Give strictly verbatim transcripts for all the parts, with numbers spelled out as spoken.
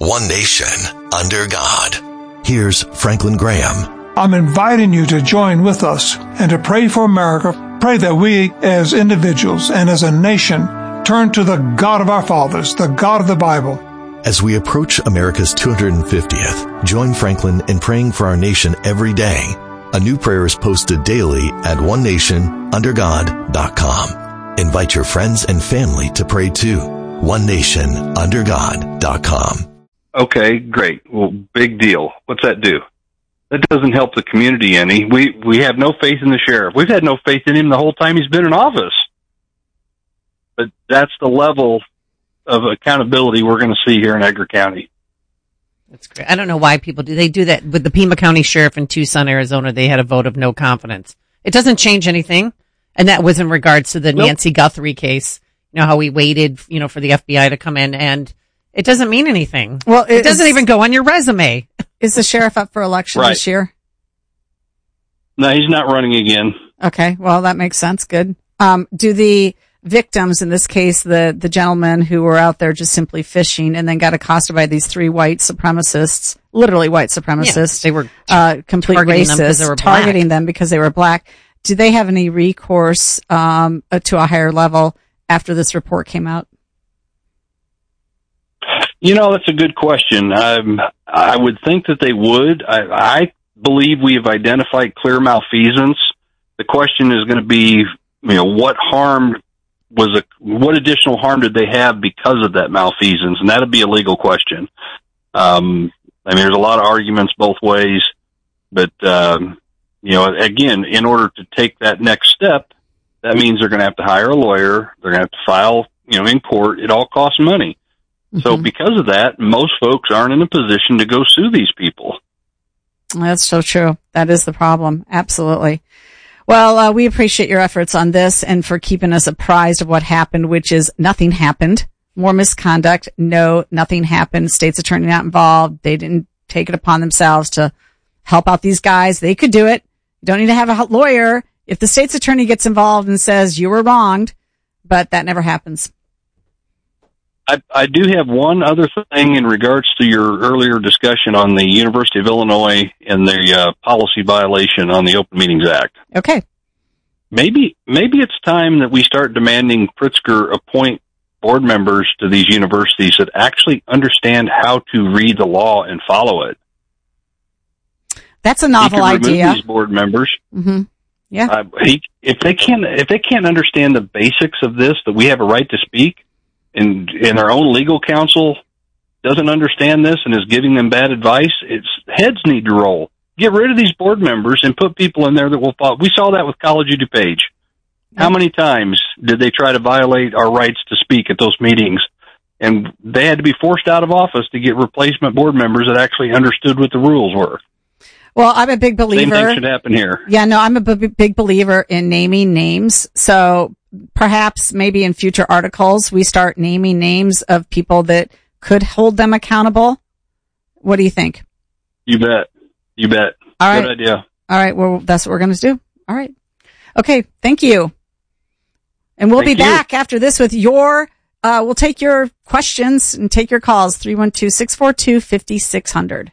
One nation, under God. Here's Franklin Graham. I'm inviting you to join with us and to pray for America. Pray that we as individuals and as a nation turn to the God of our fathers, the God of the Bible. As we approach America's two hundred fiftieth, join Franklin in praying for our nation every day. A new prayer is posted daily at one nation under god dot com. Invite your friends and family to pray too. one nation under god dot com. Okay, great. Well, big deal. What's that do? That doesn't help the community any. We we have no faith in the sheriff. We've had no faith in him the whole time he's been in office. But that's the level of accountability we're going to see here in Edgar County. That's great. I don't know why people do. They do that with the Pima County Sheriff in Tucson, Arizona. They had a vote of no confidence. It doesn't change anything. And that was in regards to the nope. Nancy Guthrie case. You know, how we waited, you know, for the F B I to come in, and it doesn't mean anything. Well, it, it doesn't even go on your resume. Is the sheriff up for election right. this year? No, he's not running again. Okay. Well, that makes sense. Good. Um, do the victims, in this case, the, the gentlemen who were out there just simply fishing and then got accosted by these three white supremacists, literally white supremacists. Yeah, they were uh, complete targeting racists, them targeting them because they were black. Do they have any recourse um, to a higher level after this report came out? You know, that's a good question. Um, I would think that they would. I, I believe we have identified clear malfeasance. The question is going to be, you know, what harm was a, what additional harm did they have because of that malfeasance? And that'd be a legal question. Um, I mean, there's a lot of arguments both ways, but, um, you know, again, in order to take that next step, that means they're going to have to hire a lawyer. They're going to have to file, you know, in court. It all costs money. Mm-hmm. So because of that, most folks aren't in a position to go sue these people. That's so true. That is the problem. Absolutely. Well, uh, we appreciate your efforts on this and for keeping us apprised of what happened, which is nothing happened. More misconduct. No, nothing happened. State's attorney not involved. They didn't take it upon themselves to help out these guys. They could do it. You don't need to have a lawyer if the state's attorney gets involved and says you were wronged, but that never happens. I, I do have one other thing in regards to your earlier discussion on the University of Illinois and the uh, policy violation on the Open Meetings Act. Okay. Maybe maybe it's time that we start demanding Pritzker appoint board members to these universities that actually understand how to read the law and follow it. That's a novel he could idea. Remove these board members. Mm-hmm. Yeah. Uh, he, if they can't if they can't understand the basics of this, that we have a right to speak, and and our own legal counsel doesn't understand this and is giving them bad advice, it's heads need to roll. Get rid of these board members and put people in there that will follow. We saw that with College of DuPage. How many times did they try to violate our rights to speak at those meetings? And they had to be forced out of office to get replacement board members that actually understood what the rules were. Well, I'm a big believer. Same thing should happen here. Yeah, no, I'm a b- big believer in naming names. So perhaps maybe in future articles, we start naming names of people that could hold them accountable. What do you think? You bet. You bet. All right. Good idea. All right. Well, that's what we're going to do. All right. Okay. Thank you. And we'll Thank be you. back after this with your, uh, we'll take your questions and take your calls. three one two, six four two, five six zero zero.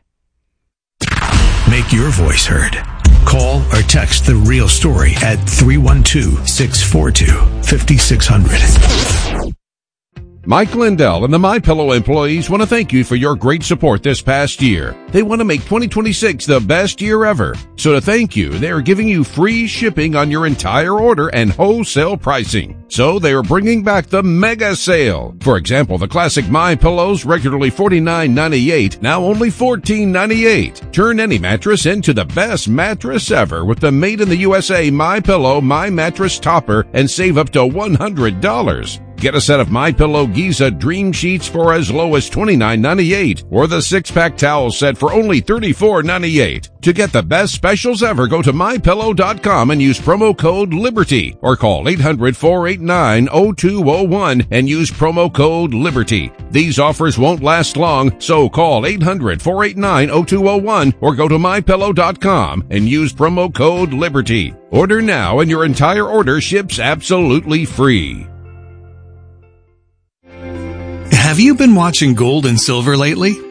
Make your voice heard. Call or text The Real Story at three one two, six four two, five six zero zero. Mike Lindell and the MyPillow employees want to thank you for your great support this past year. They want to make twenty twenty-six the best year ever. So to thank you, they are giving you free shipping on your entire order and wholesale pricing. So they are bringing back the mega sale. For example, the classic MyPillows, regularly forty-nine ninety-eight, now only fourteen ninety-eight. Turn any mattress into the best mattress ever with the made in the U S A MyPillow My Mattress Topper and save up to one hundred dollars. Get a set of MyPillow Giza Dream Sheets for as low as twenty-nine ninety-eight, or the six-pack towel set for only thirty-four ninety-eight. To get the best specials ever, go to my pillow dot com and use promo code LIBERTY, or call eight hundred, four eight nine, zero two zero one and use promo code LIBERTY. These offers won't last long, so call eight hundred, four eight nine, zero two zero one or go to my pillow dot com and use promo code LIBERTY. Order now and your entire order ships absolutely free. Have you been watching gold and silver lately?